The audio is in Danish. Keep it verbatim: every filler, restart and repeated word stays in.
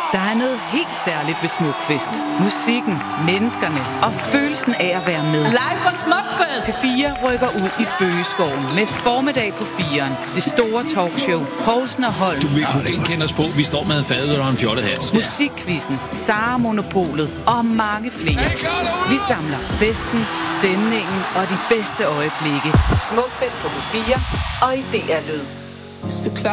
Der er noget helt særligt ved Smukfest. Musikken, menneskerne og følelsen af at være med. Live fra Smukfest! P fire rykker ud i Bøgeskoven med formiddag på firen. Det store talkshow. Poulsen og Holm. Du vil kunne genkende os på. Vi står med en fadøl og en fjollet hat. Musikquizzen, Sara Monopolet og mange flere. Vi samler festen, stemningen og de bedste øjeblikke. Smukfest på P fire og i D R Lyd.